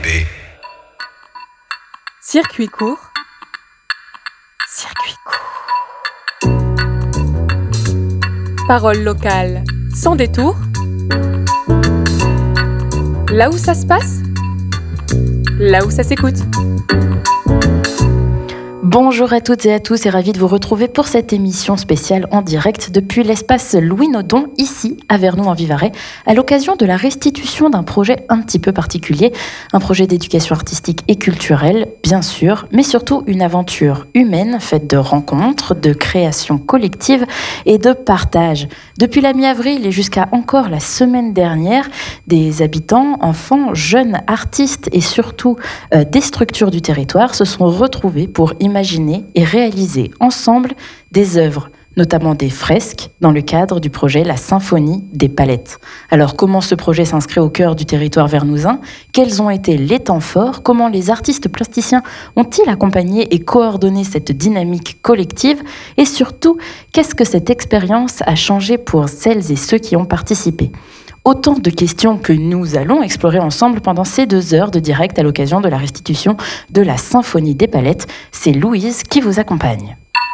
CCP. Circuit court. Circuit court. Parole locale sans détour. Là où ça se passe, là où ça s'écoute. Bonjour à toutes et à tous et ravi de vous retrouver pour cette émission spéciale en direct depuis l'espace Louis Nodon, ici à Vernou en Vivarais, à l'occasion de la restitution d'un projet un petit peu particulier, un projet d'éducation artistique et culturelle, bien sûr, mais surtout une aventure humaine faite de rencontres, de création collective et de partage. Depuis la mi-avril et jusqu'à encore la semaine dernière, des habitants, enfants, jeunes, artistes et surtout des structures du territoire se sont retrouvés pour imaginer et réaliser ensemble des œuvres, notamment des fresques, dans le cadre du projet La Symphonie des Palettes. Alors, comment ce projet s'inscrit au cœur du territoire vernousin ? Quels ont été les temps forts ? Comment les artistes plasticiens ont-ils accompagné et coordonné cette dynamique collective ? Et surtout, qu'est-ce que cette expérience a changé pour celles et ceux qui ont participé ? Autant de questions que nous allons explorer ensemble pendant ces 2 heures de direct à l'occasion de la restitution de la Symphonie des Palettes. C'est Louise qui vous accompagne.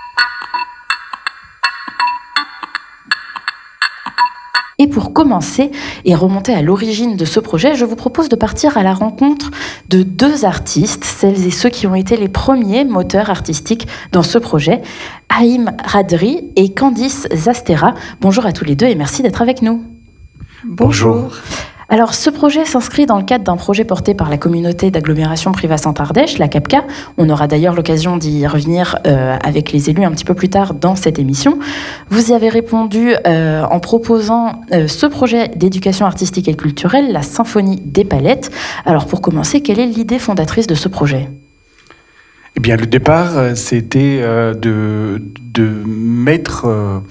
Et pour commencer et remonter à l'origine de ce projet, je vous propose de partir à la rencontre de 2 artistes, celles et ceux qui ont été les premiers moteurs artistiques dans ce projet, Haïm Radri et Candice Zastera. Bonjour à tous les deux et merci d'être avec nous. Bonjour. Alors, ce projet s'inscrit dans le cadre d'un projet porté par la communauté d'agglomération Privas-Centre-Ardèche, la CAPCA. On aura d'ailleurs l'occasion d'y revenir avec les élus un petit peu plus tard dans cette émission. Vous y avez répondu en proposant ce projet d'éducation artistique et culturelle, la Symphonie des Palettes. Alors, pour commencer, quelle est l'idée fondatrice de ce projet ? Eh bien, le départ, c'était de mettre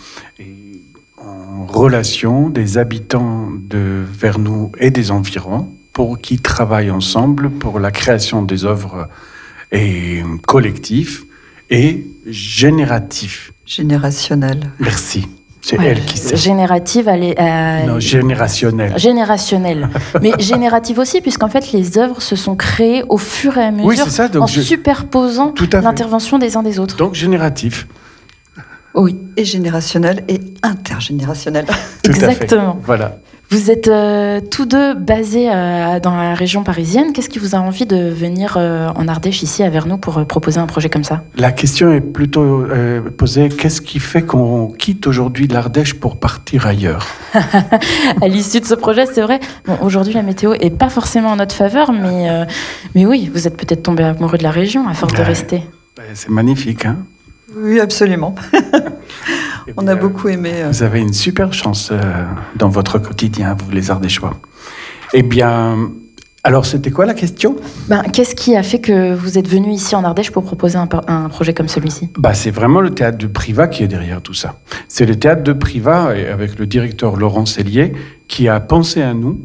en relation des habitants de Vernou et des environs pour qu'ils travaillent ensemble pour la création des œuvres collectives et génératives. Générationnelles. Merci. C'est elle qui sait. Générative, non, générationnelle. Générationnelle. Mais générative aussi, puisqu'en fait, les œuvres se sont créées au fur et à mesure, oui, c'est ça, donc superposant l'intervention des uns des autres. Donc, génératif. Oui, et générationnel et intergénérationnel. Exactement. Voilà. Vous êtes tous deux basés dans la région parisienne. Qu'est-ce qui vous a envie de venir en Ardèche, ici à Vernou, pour proposer un projet comme ça ? La question est plutôt posée, qu'est-ce qui fait qu'on quitte aujourd'hui l'Ardèche pour partir ailleurs ? À l'issue de ce projet, c'est vrai. Bon, aujourd'hui, la météo n'est pas forcément en notre faveur, mais oui, vous êtes peut-être tombé amoureux de la région à force de rester. C'est magnifique, hein ? Oui, absolument. On a beaucoup aimé. Vous avez une super chance dans votre quotidien, vous les Ardéchois. Eh bien, alors c'était quoi la question ? Qu'est-ce qui a fait que vous êtes venu ici en Ardèche pour proposer un projet comme celui-ci ? C'est vraiment le théâtre de Privas qui est derrière tout ça. C'est le théâtre de Privas, avec le directeur Laurent Cellier, qui a pensé à nous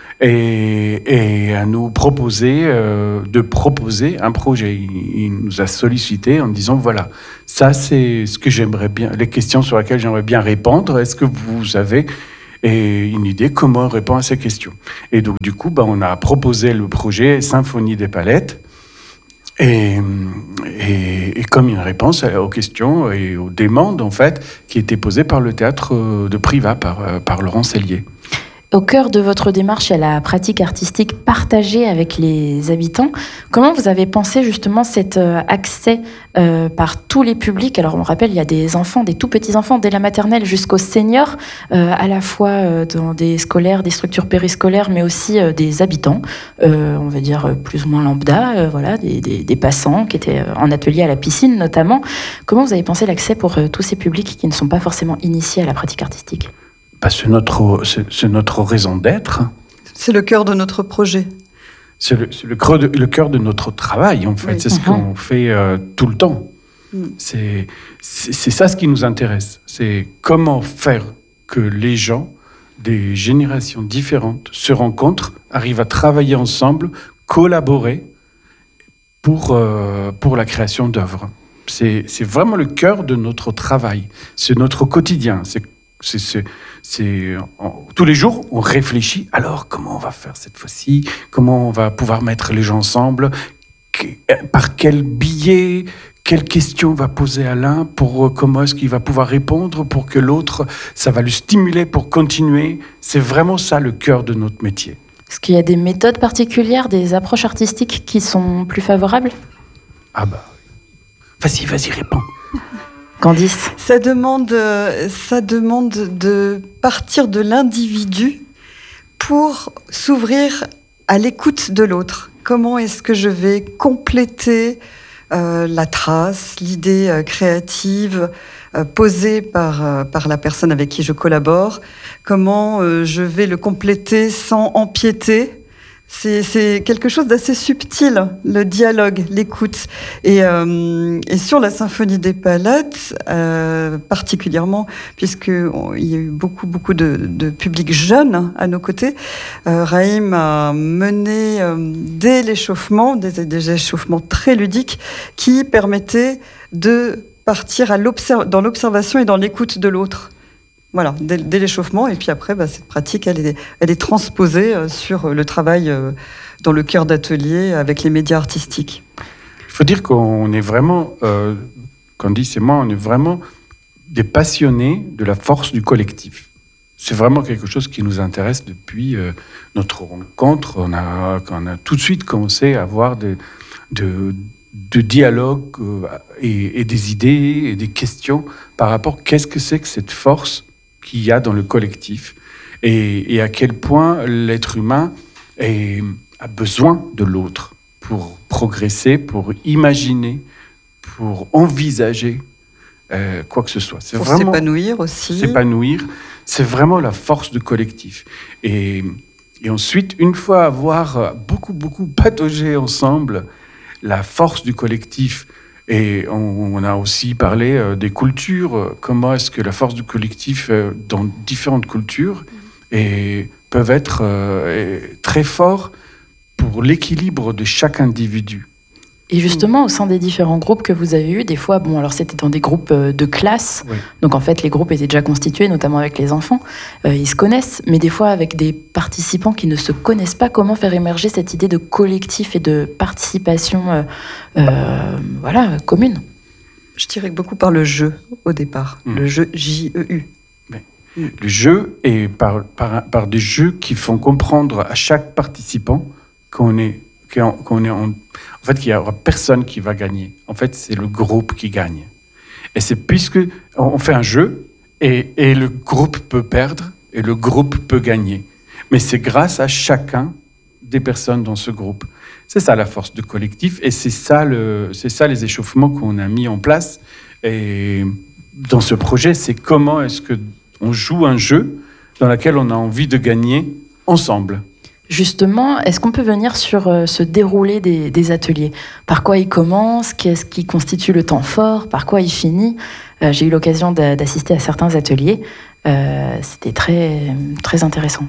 et à nous proposer de proposer un projet. Il nous a sollicité en disant voilà, ça c'est ce que j'aimerais bien, les questions sur lesquelles j'aimerais bien répondre. Est-ce que vous avez une idée comment répondre à ces questions ? Et donc du coup, on a proposé le projet Symphonie des Palettes et comme une réponse aux questions et aux demandes en fait qui étaient posées par le théâtre de Privas par Laurent Cellier. Au cœur de votre démarche, il y a la pratique artistique partagée avec les habitants. Comment vous avez pensé justement cet accès par tous les publics ? Alors on rappelle, il y a des enfants, des tout petits enfants, dès la maternelle jusqu'aux seniors, à la fois dans des scolaires, des structures périscolaires, mais aussi des habitants, on va dire plus ou moins lambda, des passants qui étaient en atelier à la piscine notamment. Comment vous avez pensé l'accès pour tous ces publics qui ne sont pas forcément initiés à la pratique artistique ? C'est notre raison d'être. C'est le cœur de notre projet. C'est le cœur de notre travail, en fait. Oui. C'est ce qu'on fait tout le temps. C'est ça ce qui nous intéresse. C'est comment faire que les gens des générations différentes se rencontrent, arrivent à travailler ensemble, collaborer pour la création d'œuvres. C'est vraiment le cœur de notre travail. C'est notre quotidien. Tous les jours, on réfléchit. Alors, comment on va faire cette fois-ci? Comment on va pouvoir mettre les gens ensemble? Par quel biais? Quelle question va poser Alain? Comment est-ce qu'il va pouvoir répondre pour que l'autre, ça va le stimuler pour continuer? C'est vraiment ça le cœur de notre métier. Est-ce qu'il y a des méthodes particulières, des approches artistiques qui sont plus favorables? Ah bah, vas-y, réponds. Candice? Ça demande de partir de l'individu pour s'ouvrir à l'écoute de l'autre. Comment est-ce que je vais compléter la trace, l'idée créative posée par la personne avec qui je collabore? Comment je vais le compléter sans empiéter? C'est quelque chose d'assez subtil, le dialogue, l'écoute. Et sur la Symphonie des Palettes, particulièrement, puisqu'il y a eu beaucoup de public jeune à nos côtés, Raïm a mené dès l'échauffement, des échauffements très ludiques qui permettaient de partir dans l'observation et dans l'écoute de l'autre. Voilà, dès l'échauffement. Et puis après, cette pratique, elle est transposée sur le travail dans le cœur d'atelier avec les médias artistiques. Il faut dire qu'on est vraiment, Candice et moi, on est vraiment des passionnés de la force du collectif. C'est vraiment quelque chose qui nous intéresse depuis notre rencontre. On a tout de suite commencé à avoir de dialogues et des idées et des questions par rapport à qu'est-ce que c'est que cette force qu'il y a dans le collectif et à quel point l'être humain a besoin de l'autre pour progresser, pour imaginer, pour envisager quoi que ce soit. Pour s'épanouir aussi. S'épanouir, c'est vraiment la force du collectif. Et ensuite, une fois avoir beaucoup pataugé ensemble la force du collectif, et on a aussi parlé des cultures, comment est-ce que la force du collectif dans différentes cultures peuvent être très forts pour l'équilibre de chaque individu. Et justement, au sein des différents groupes que vous avez eus, des fois, alors c'était dans des groupes de classe, oui. Donc en fait les groupes étaient déjà constitués, notamment avec les enfants, ils se connaissent, mais des fois avec des participants qui ne se connaissent pas, comment faire émerger cette idée de collectif et de participation commune? Je dirais beaucoup par le jeu au départ, le jeu J-E-U. Le jeu est par des jeux qui font comprendre à chaque participant qu'on est en fait, qu'il n'y aura personne qui va gagner. En fait, c'est le groupe qui gagne. Et c'est puisque on fait un jeu et le groupe peut perdre et le groupe peut gagner. Mais c'est grâce à chacun des personnes dans ce groupe. C'est ça la force du collectif et c'est ça les échauffements qu'on a mis en place. Et dans ce projet, c'est comment est-ce qu'on joue un jeu dans lequel on a envie de gagner ensemble. Justement, est-ce qu'on peut venir sur ce déroulé des ateliers? Par quoi il commence? Qu'est-ce qui constitue le temps fort? Par quoi il finit? J'ai eu l'occasion d'assister à certains ateliers. C'était très, très intéressant.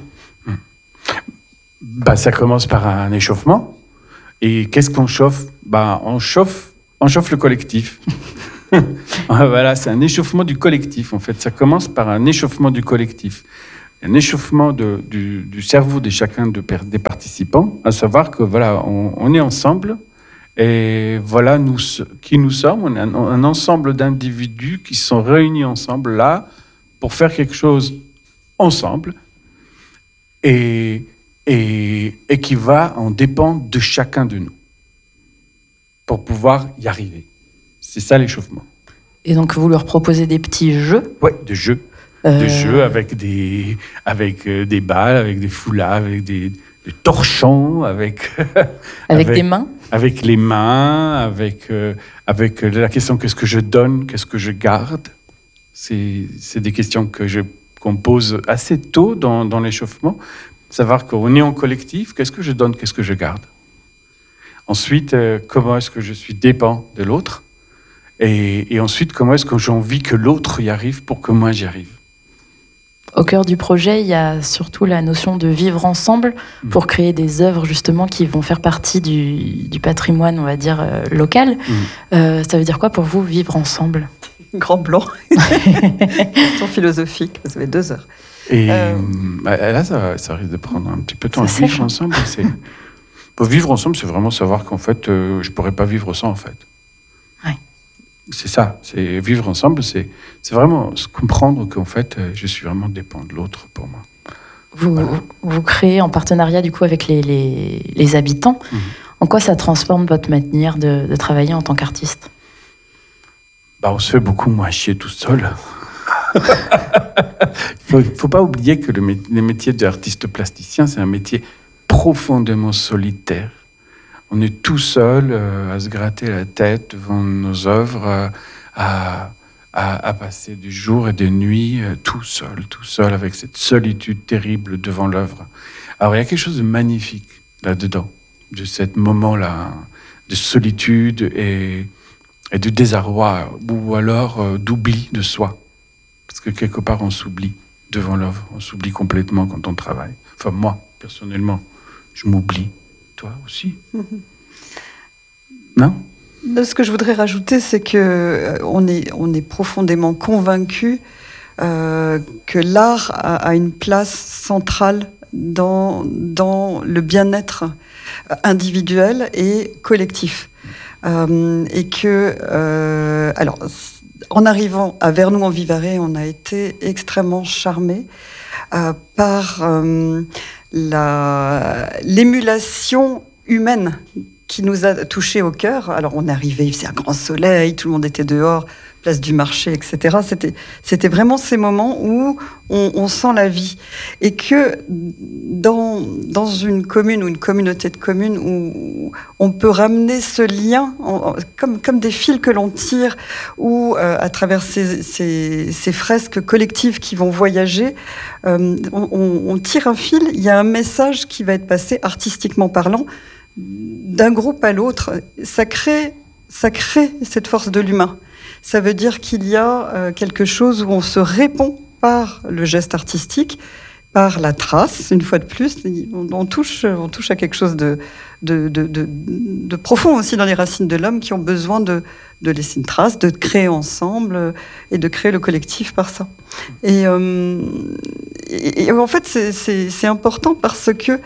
Ça commence par un échauffement. Et qu'est-ce qu'on chauffe? On chauffe le collectif. Voilà, c'est un échauffement du collectif, en fait. Ça commence par un échauffement du collectif. Un échauffement du cerveau de chacun des participants, à savoir que voilà, on est ensemble et voilà qui nous sommes. On est un ensemble d'individus qui sont réunis ensemble là pour faire quelque chose ensemble et qui va en dépendre de chacun de nous pour pouvoir y arriver. C'est ça l'échauffement. Et donc vous leur proposez des petits jeux? Oui, des jeux. Des jeux avec des balles, avec des foulards, avec des torchons, avec des mains. Avec les mains, avec la question qu'est-ce que je donne, qu'est-ce que je garde. C'est des questions qu'on pose assez tôt dans l'échauffement. Savoir qu'on est en collectif, qu'est-ce que je donne, qu'est-ce que je garde. Ensuite, comment est-ce que je suis dépend de l'autre. Et ensuite, comment est-ce que j'ai envie que l'autre y arrive pour que moi j'y arrive. Au cœur du projet, il y a surtout la notion de vivre ensemble pour créer des œuvres justement qui vont faire partie du patrimoine, on va dire, local. Ça veut dire quoi pour vous, vivre ensemble? grand blanc. Question philosophique, ça fait 2 heures. Et là, ça risque de prendre un petit peu de temps. Ça sèche, Vivre ensemble, vivre ensemble, c'est vraiment savoir qu'en fait, je pourrais pas vivre sans, en fait. Ouais. C'est ça. C'est vivre ensemble, c'est vraiment se comprendre qu'en fait, je suis vraiment dépendant de l'autre pour moi. Vous créez en partenariat du coup avec les habitants. Mmh. En quoi ça transforme votre manière de travailler en tant qu'artiste ? On se fait beaucoup moins chier tout seul. Faut pas oublier que le métier d'artiste plasticien, c'est un métier profondément solitaire. On est tout seul à se gratter la tête devant nos œuvres, à passer des jours et des nuits tout seul, avec cette solitude terrible devant l'œuvre. Alors il y a quelque chose de magnifique là-dedans, de ce moment-là, de solitude et de désarroi, ou alors d'oubli de soi. Parce que quelque part, on s'oublie devant l'œuvre, on s'oublie complètement quand on travaille. Enfin, moi, personnellement, je m'oublie. Toi aussi ? Non ? Ce que je voudrais rajouter, c'est qu'on est profondément convaincus que l'art a une place centrale dans le bien-être individuel et collectif. Et que, alors, en arrivant à Vernoux-en-Vivarais, on a été extrêmement charmés par l'émulation humaine qui nous a touchés au cœur. Alors, on est arrivé, il faisait un grand soleil, tout le monde était dehors, place du marché, etc. C'était vraiment ces moments où on sent la vie. Et que dans une commune ou une communauté de communes où on peut ramener ce lien comme des fils que l'on tire, ou à travers ces fresques collectives qui vont voyager, on tire un fil, il y a un message qui va être passé, artistiquement parlant, d'un groupe à l'autre. Ça crée cette force de l'humain. Ça veut dire qu'il y a quelque chose où on se répond par le geste artistique, par la trace, une fois de plus. On touche à quelque chose de profond aussi dans les racines de l'homme, qui ont besoin de laisser une trace, de créer ensemble et de créer le collectif par ça. Et en fait, c'est important parce que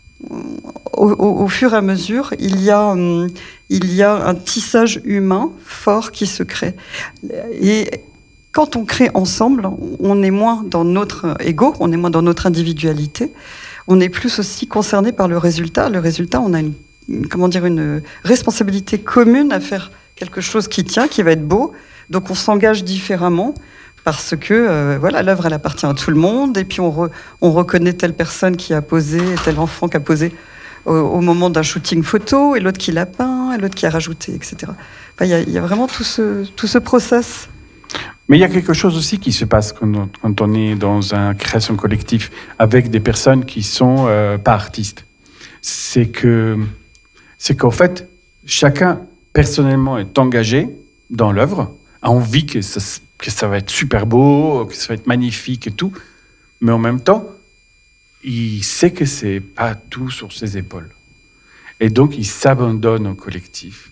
au fur et à mesure, il y a un tissage humain fort qui se crée. Et quand on crée ensemble, on est moins dans notre ego, on est moins dans notre individualité, on est plus aussi concerné par le résultat. Le résultat, on a une responsabilité commune à faire quelque chose qui tient, qui va être beau. Donc on s'engage différemment. Parce que l'œuvre, elle appartient à tout le monde, et puis on reconnaît telle personne qui a posé, tel enfant qui a posé au moment d'un shooting photo, et l'autre qui l'a peint, et l'autre qui a rajouté, etc. Enfin, il y a vraiment tout ce process. Mais il y a quelque chose aussi qui se passe quand on est dans une création collective avec des personnes qui sont pas artistes. C'est qu'en fait, chacun personnellement est engagé dans l'œuvre, a envie que ça va être super beau, que ça va être magnifique et tout. Mais en même temps, il sait que c'est pas tout sur ses épaules. Et donc, il s'abandonne au collectif.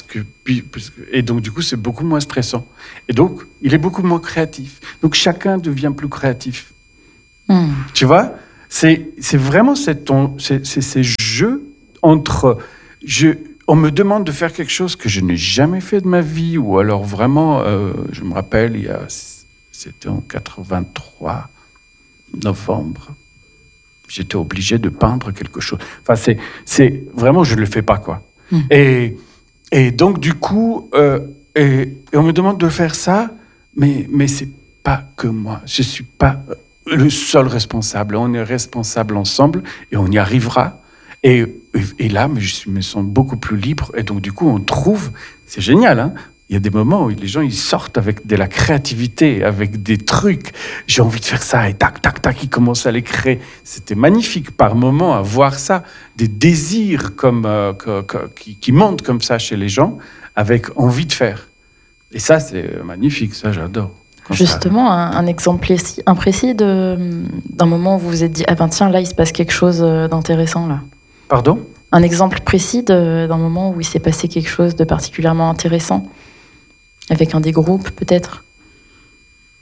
Et donc, du coup, c'est beaucoup moins stressant. Et donc, il est beaucoup moins créatif. Donc, chacun devient plus créatif. Tu vois ? C'est vraiment ces jeux entre... On me demande de faire quelque chose que je n'ai jamais fait de ma vie, ou alors vraiment, je me rappelle, c'était en 83 novembre, j'étais obligé de peindre quelque chose. Enfin, c'est vraiment, je ne le fais pas, quoi. Et donc, du coup, et on me demande de faire ça, mais c'est pas que moi. Je suis pas le seul responsable. On est responsable ensemble et on y arrivera. Et là, je me sens beaucoup plus libre. Et donc, du coup, on trouve... C'est génial, hein ? Il y a des moments où les gens, ils sortent avec de la créativité, avec des trucs. J'ai envie de faire ça. Et tac, tac, tac, ils commencent à les créer. C'était magnifique par moments à voir ça. Des désirs qui montent comme ça chez les gens, avec envie de faire. Et ça, c'est magnifique. Ça, j'adore. Justement, un exemple précis d'un moment où vous vous êtes dit « Ah ben tiens, là, il se passe quelque chose d'intéressant, là ». Pardon ? Un exemple précis d'un moment où il s'est passé quelque chose de particulièrement intéressant, avec un des groupes, peut-être ?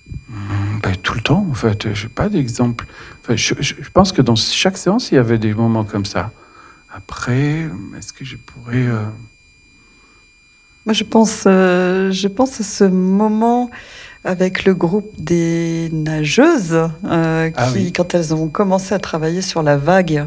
Tout le temps, en fait. Je n'ai pas d'exemple. Enfin, je pense que dans chaque séance, il y avait des moments comme ça. Après, est-ce que je pourrais... Moi, je pense à ce moment avec le groupe des nageuses qui, quand elles ont commencé à travailler sur la vague,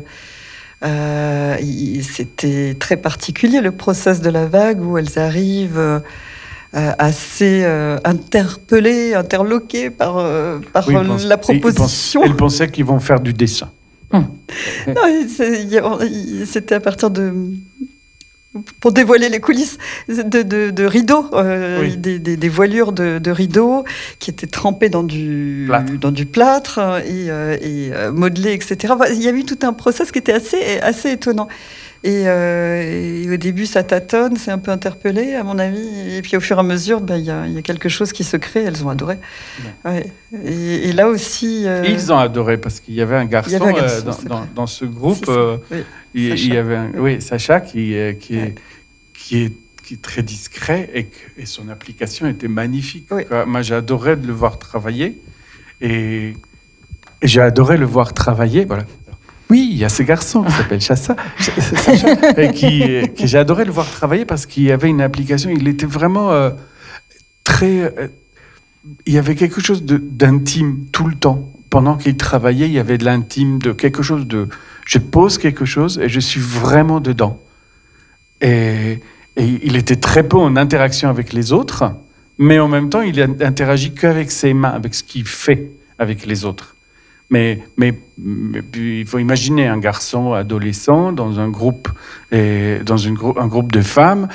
c'était très particulier le process de la vague où elles arrivent assez interpellées, interloquées par la proposition. Elles pensaient qu'ils vont faire du dessin. Non, c'était à partir pour dévoiler les coulisses de rideaux, des voilures de rideaux qui étaient trempées dans du plâtre et modelées, etc. Il y a eu tout un process qui était assez étonnant. Et au début, ça tâtonne, c'est un peu interpellé, à mon avis. Et puis, au fur et à mesure, il y a quelque chose qui se crée. Elles ont adoré. Ouais. Et là aussi... Ils ont adoré, parce qu'il y avait un garçon, dans ce groupe. Il y avait Sacha qui est très discret et son application était magnifique. Oui. Moi, j'ai adoré de le voir travailler. Et j'ai adoré le voir travailler. Voilà. Oui, il y a ce garçon qui s'appelle Sacha, et que j'ai adoré le voir travailler parce qu'il y avait une application, il était vraiment très... il y avait quelque chose d'intime tout le temps. Pendant qu'il travaillait, il y avait de l'intime, de quelque chose de... Je pose quelque chose et je suis vraiment dedans. Et il était très peu en interaction avec les autres, mais en même temps, il interagit qu'avec ses mains, avec ce qu'il fait avec les autres. Mais il faut imaginer un garçon adolescent dans un groupe, un groupe de femmes.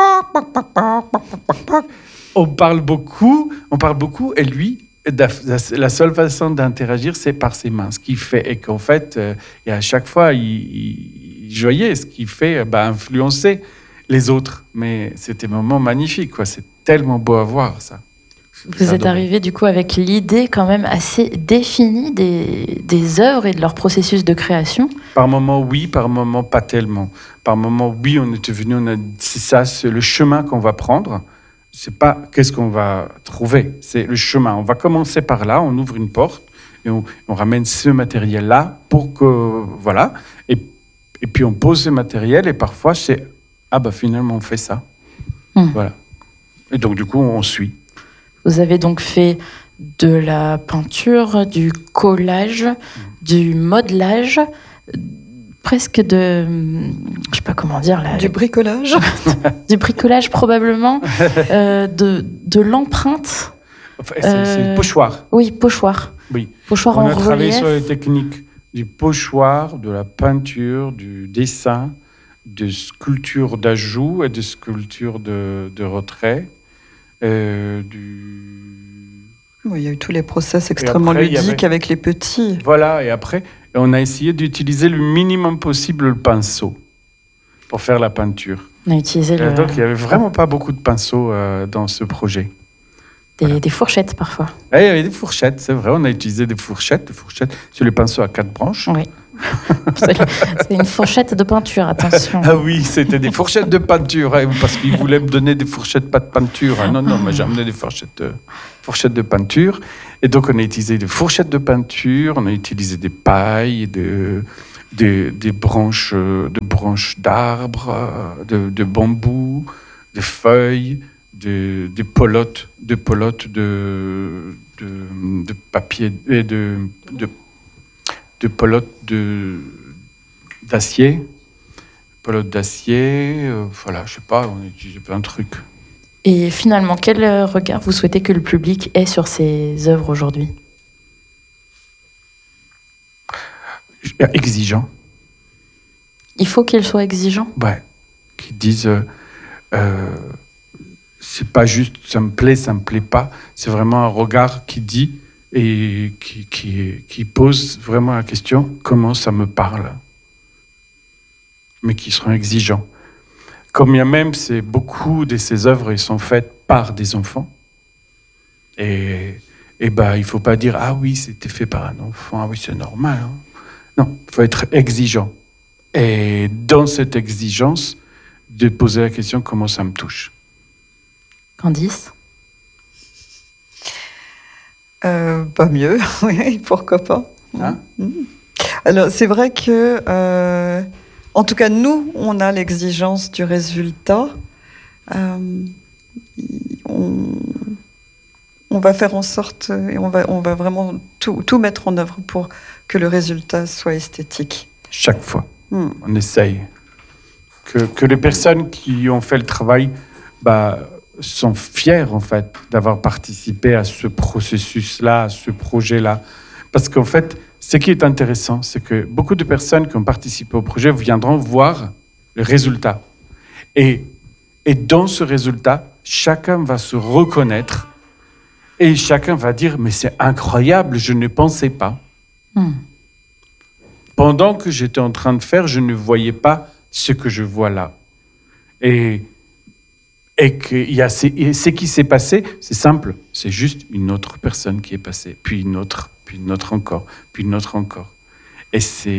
On parle beaucoup, et lui, la seule façon d'interagir, c'est par ses mains. Ce qu'il fait, et qu'en fait, et à chaque fois, il joyait. Ce qu'il fait, influencer les autres. Mais c'était un moment magnifique, quoi. C'est tellement beau à voir, ça. Vous êtes arrivé du coup avec l'idée quand même assez définie des œuvres et de leur processus de création. Par moments oui, par moments pas tellement. Par moments oui, on était venu, c'est le chemin qu'on va prendre. C'est pas qu'est-ce qu'on va trouver, c'est le chemin. On va commencer par là, on ouvre une porte et on ramène ce matériel-là pour que voilà. Et puis on pose ce matériel et parfois c'est finalement on fait ça. Voilà. Et donc du coup on suit. Vous avez donc fait de la peinture, du collage, du modelage, presque je sais pas comment dire là. Du bricolage. Du bricolage probablement, de l'empreinte. Enfin, c'est le pochoir. Oui, pochoir. Oui. Pochoir en relief. On a travaillé sur les techniques du pochoir, de la peinture, du dessin, de sculpture d'ajout et de sculpture de retrait. Oui, il y a eu tous les process extrêmement ludiques avec les petits. Voilà, et après, on a essayé d'utiliser le minimum possible le pinceau pour faire la peinture. On a utilisé donc, il n'y avait vraiment pas beaucoup de pinceaux dans ce projet. Des fourchettes, parfois. Oui, il y avait des fourchettes, c'est vrai. On a utilisé des fourchettes sur les pinceaux à 4 branches. Oui. C'est une fourchette de peinture, attention. Ah oui, c'était des fourchettes de peinture, parce qu'ils voulaient me donner des fourchettes pas de peinture. Non, mais j'ai amené des fourchettes de peinture. Et donc, on a utilisé des fourchettes de peinture, on a utilisé des pailles, des branches d'arbres, de bambou, des feuilles, des pelotes de papier et de pelotes d'acier. Pelotes d'acier, voilà, je sais pas, on a utilisé plein de trucs. Et finalement, quel regard vous souhaitez que le public ait sur ces œuvres aujourd'hui ? Exigeant. Il faut qu'ils soient exigeants ? Ouais, qu'ils disent... c'est pas juste ça me plaît pas. C'est vraiment un regard qui dit et qui pose vraiment la question comment ça me parle, mais qui seront exigeants. Comme bien même, beaucoup de ces œuvres ils sont faites par des enfants. Et il faut pas dire ah oui c'était fait par un enfant, ah oui c'est normal. Hein. Non, il faut être exigeant. Et dans cette exigence, de poser la question comment ça me touche. Candice ? Pas mieux, oui, pourquoi pas. Hein? Alors, c'est vrai que, en tout cas, nous, on a l'exigence du résultat. On va faire en sorte, et on va vraiment tout mettre en œuvre pour que le résultat soit esthétique. Chaque fois, on essaye. Que les personnes qui ont fait le travail sont fiers, en fait, d'avoir participé à ce processus-là, à ce projet-là. Parce qu'en fait, ce qui est intéressant, c'est que beaucoup de personnes qui ont participé au projet viendront voir le résultat. Et dans ce résultat, chacun va se reconnaître et chacun va dire « Mais c'est incroyable, je ne pensais pas. » Pendant que j'étais en train de faire, je ne voyais pas ce que je vois là. Et ce qui s'est passé, c'est simple. C'est juste une autre personne qui est passée, puis une autre encore, puis une autre encore. Et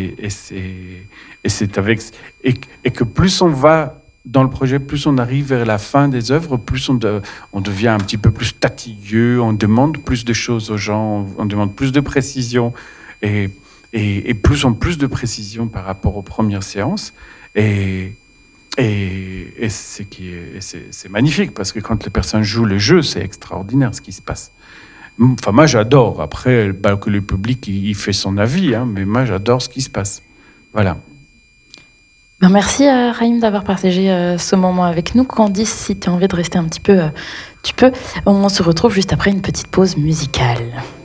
que plus on va dans le projet, plus on arrive vers la fin des œuvres, plus on devient un petit peu plus tatilleux, on demande plus de choses aux gens, on demande plus de précision, et plus de précision par rapport aux premières séances. Et c'est magnifique, parce que quand les personnes jouent le jeu, c'est extraordinaire ce qui se passe. Enfin, moi, j'adore. Après, que le public, il fait son avis, hein, mais moi, j'adore ce qui se passe. Voilà. Merci, Raïm, d'avoir partagé ce moment avec nous. Candice, si tu as envie de rester un petit peu, tu peux. On se retrouve juste après une petite pause musicale.